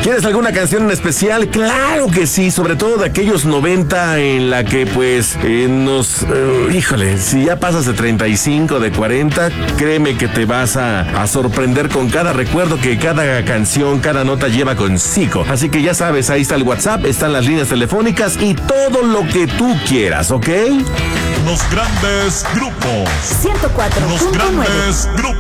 ¿Quieres alguna canción en especial? Claro que sí, sobre todo de aquellos 90 en la que pues híjole, si ya pasas de 35, de 40, créeme que te vas a sorprender con cada recuerdo que cada canción, cada nota lleva consigo. Así que ya sabes, ahí está el WhatsApp, están las líneas telefónicas y todo lo que tú quieras, ¿ok? Los grandes grupos. 104.9. Los grandes grupos.